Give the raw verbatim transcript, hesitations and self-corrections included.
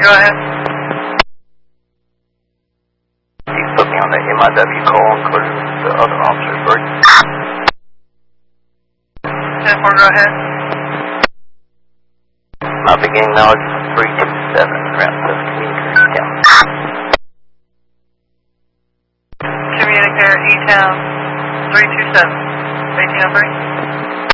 go ahead. You put me on the M I W call, including the other officers, right? ten four, go ahead. My beginning knowledge is three two seven, route to Communicator E-Town. Communicator E-Town three two seven, eighteen oh three.